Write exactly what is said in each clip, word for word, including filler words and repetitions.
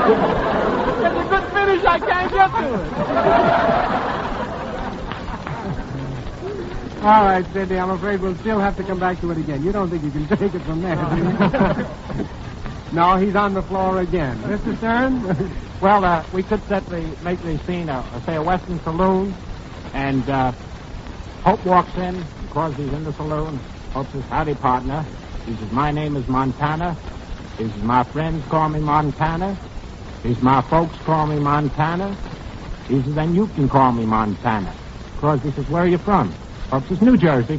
It's a good finish. I can't get to it. All right, Sidney, I'm afraid we'll still have to come back to it again. You don't think you can take it from there, do you? No, he's on the floor again. Mister Stern? Well, uh, we could set the, make the scene, uh, say, a Western saloon, and uh, Hope walks in, Crosby's in the saloon. Hope says, howdy, partner. He says, my name is Montana. He says, my friends call me Montana. He says, my folks call me Montana. He says, then you can call me Montana. Crosby says, where are you from? Hope says, New Jersey.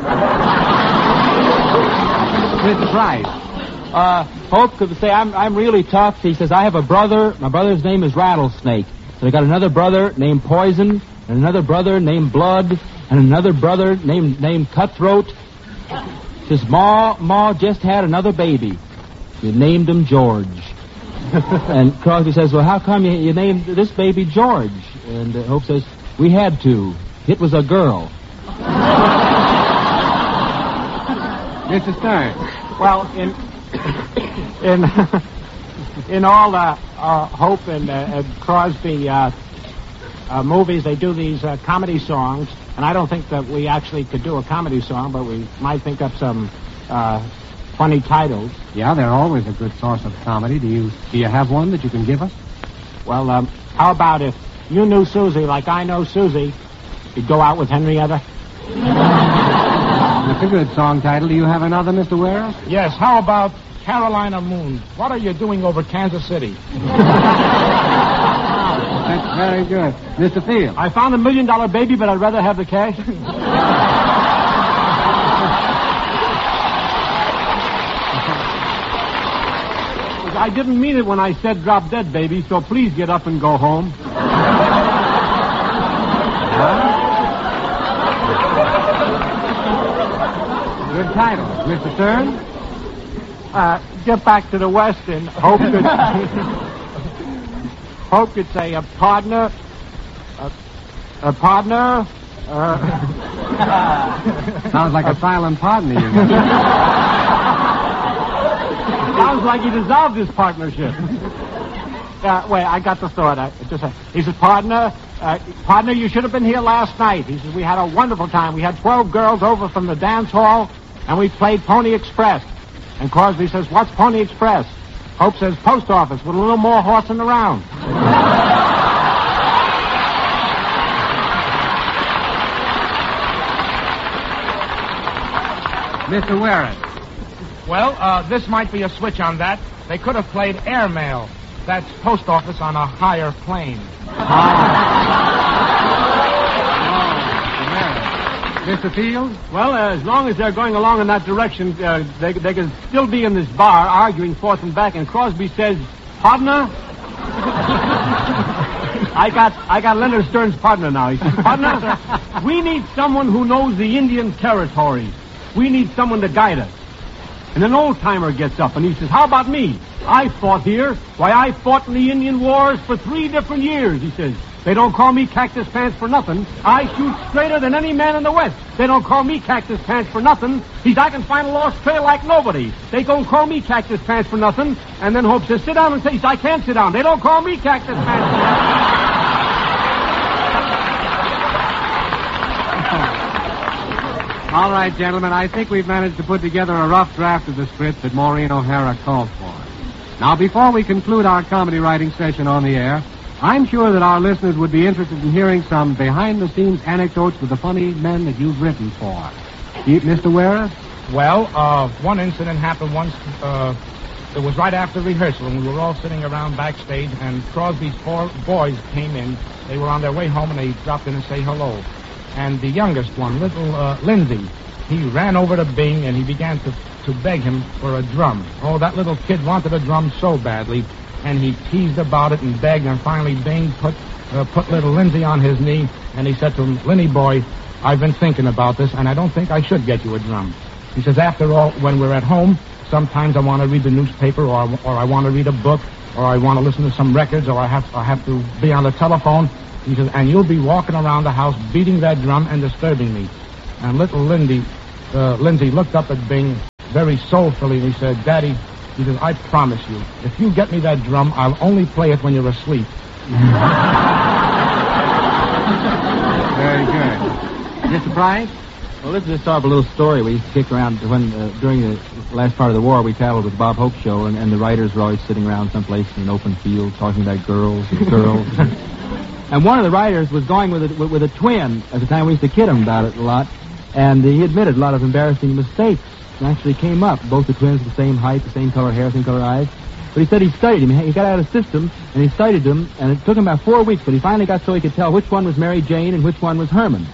Mister Price. Uh, Hope could say, I'm I'm really tough. He says, I have a brother. My brother's name is Rattlesnake. So I got another brother named Poison, and another brother named Blood, and another brother named named Cutthroat. He says, Ma, Ma just had another baby. You named him George. And Crosby says, well, how come you, you named this baby George? And uh, Hope says, we had to. It was a girl. Mister Stern. Well, in in in all uh, uh, Hope and, uh, and Crosby uh, uh, movies, they do these uh, comedy songs, and I don't think that we actually could do a comedy song, but we might think up some uh, funny titles. Yeah, they're always a good source of comedy. Do you do you have one that you can give us? Well, um, how about if you knew Susie like I know Susie, you'd go out with Henrietta? That's a good song title. Do you have another, Mister Ware? Yes, how about Carolina Moon? What are you doing over Kansas City? That's very good. Mister Field. I found a million-dollar baby, but I'd rather have the cash. I didn't mean it when I said drop dead, baby, so please get up and go home. Good title. Mister Stern? Uh, get back to the Western. Hope could, Hope could say a partner, a, a partner. Uh, Sounds like a silent partner, you know. Sounds like he dissolved his partnership. Uh, wait, I got the thought. I just uh, he says, partner, uh, partner, you should have been here last night. He says, we had a wonderful time. We had twelve girls over from the dance hall, and we played Pony Express. And Crosby says, what's Pony Express? Hope says, post office with a little more horsing around. Mister Warren. Well, uh, this might be a switch on that. They could have played airmail. That's post office on a higher plane. Oh, Mister Field? Well, uh, as long as they're going along in that direction, uh, they, they can still be in this bar arguing forth and back, and Crosby says, partner? I got I got Leonard Stern's partner now. He says, partner, we need someone who knows the Indian territory. We need someone to guide us. And an old-timer gets up, and he says, how about me? I fought here. Why, I fought in the Indian Wars for three different years, he says. They don't call me Cactus Pants for nothing. I shoot straighter than any man in the West. They don't call me Cactus Pants for nothing. He says, I can find a lost trail like nobody. They don't call me Cactus Pants for nothing. And then Hope says, sit down and say, I can't sit down. They don't call me Cactus Pants for nothing. All right, gentlemen, I think we've managed to put together a rough draft of the script that Maureen O'Hara called for. Now, before we conclude our comedy writing session on the air, I'm sure that our listeners would be interested in hearing some behind-the-scenes anecdotes with the funny men that you've written for. Mister Ware? Well, uh, one incident happened once. Uh, it was right after rehearsal, and we were all sitting around backstage, and Crosby's four boys came in. They were on their way home, and they dropped in to say hello. And the youngest one, little uh, Lindsay, he ran over to Bing, and he began to, to beg him for a drum. Oh, that little kid wanted a drum so badly, and he teased about it and begged, and finally Bing put uh, put little Lindsay on his knee, and he said to him, Linny boy, I've been thinking about this, and I don't think I should get you a drum. He says, after all, when we're at home, sometimes I want to read the newspaper, or, or I want to read a book, or I want to listen to some records, or I have, I have to be on the telephone. He says, and you'll be walking around the house beating that drum and disturbing me. And little Lindy, uh, Lindsay looked up at Bing very soulfully, and he said, Daddy, He says, I promise you, if you get me that drum, I'll only play it when you're asleep. Very good. Is this a surprise? Well, this is just sort of a little story we kicked around when, uh, during the last part of the war, we traveled with the Bob Hope Show, and, and the writers were always sitting around someplace in an open field talking about girls and girls. And one of the writers was going with a, with, with a twin. At the time, we used to kid him about it a lot. And he admitted a lot of embarrassing mistakes actually came up. Both the twins were the same height, the same color hair, same color eyes. But he said he studied him. He got out of the system, and he studied them, and it took him about four weeks, but he finally got so he could tell which one was Mary Jane and which one was Herman.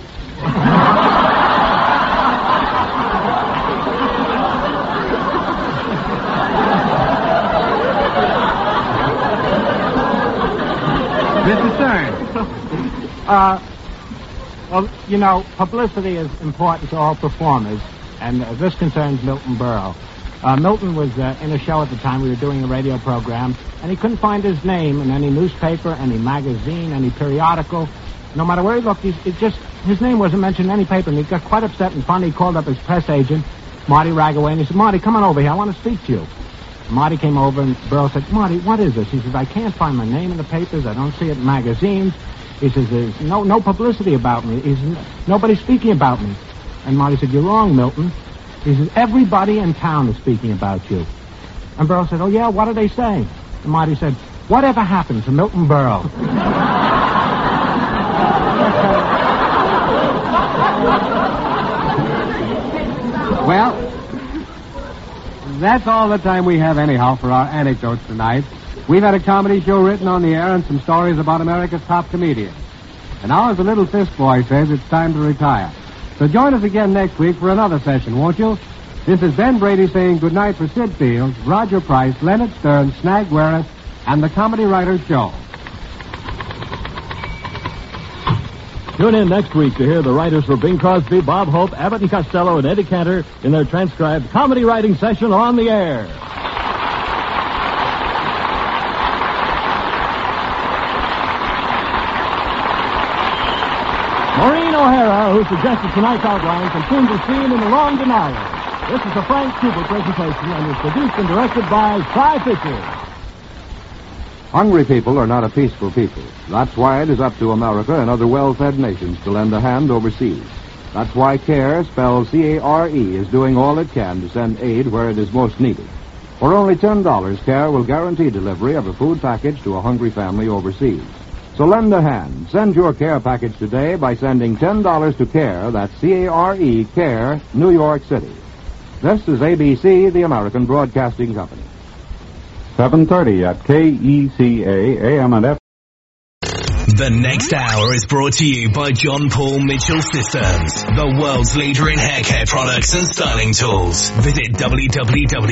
Mister Stern. Uh, well, you know, publicity is important to all performers, and uh, this concerns Milton Berle. Uh, Milton was uh, in a show at the time. We were doing a radio program, and he couldn't find his name in any newspaper, any magazine, any periodical. No matter where he looked, he, it just his name wasn't mentioned in any paper, and he got quite upset and finally called up his press agent, Marty Ragaway, and he said, Marty, come on over here. I want to speak to you. Marty came over, and Berle said, Marty, what is this? He says, I can't find my name in the papers. I don't see it in magazines. He says, there's no, no publicity about me. He says, nobody's speaking about me. And Marty said, you're wrong, Milton. He says, everybody in town is speaking about you. And Berle said, oh, yeah, what are they saying? And Marty said, whatever happened to Milton Berle? Well, that's all the time we have anyhow for our anecdotes tonight. We've had a comedy show written on the air and some stories about America's top comedians. And now, as the little Fisk boy says, it's time to retire. So join us again next week for another session, won't you? This is Ben Brady saying goodnight for Sid Fields, Roger Price, Leonard Stern, Snag Werris, and the Comedy Writers Show. Tune in next week to hear the writers for Bing Crosby, Bob Hope, Abbott and Costello, and Eddie Cantor in their transcribed comedy writing session on the air. Maureen O'Hara, who suggested tonight's outline, consumed the scene in The Long Denial. This is a Frank Cooper presentation and is produced and directed by Cy Fisher. Hungry people are not a peaceful people. That's why it is up to America and other well-fed nations to lend a hand overseas. That's why CARE, spelled C A R E, is doing all it can to send aid where it is most needed. For only ten dollars, CARE will guarantee delivery of a food package to a hungry family overseas. So lend a hand. Send your CARE package today by sending ten dollars to CARE, that's C A R E, CARE, New York City. This is A B C, the American Broadcasting Company. seven thirty at K E C A, A M and F. The next hour is brought to you by John Paul Mitchell Systems, the world's leader in hair care products and styling tools. Visit w w w